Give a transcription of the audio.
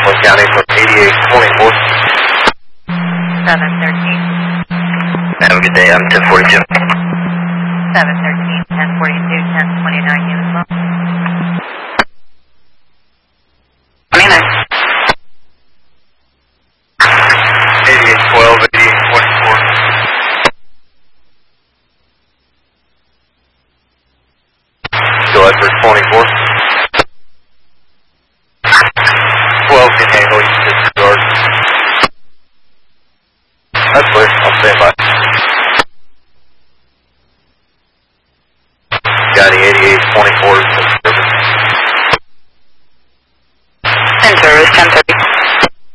County from 8824. 713. Have a good day. I'm 1042. 713, 1042, 1029, unit well. 29. 8812, 8824. Go ahead for 24. 12 can handle you disregard. That's clear. I'll stand by.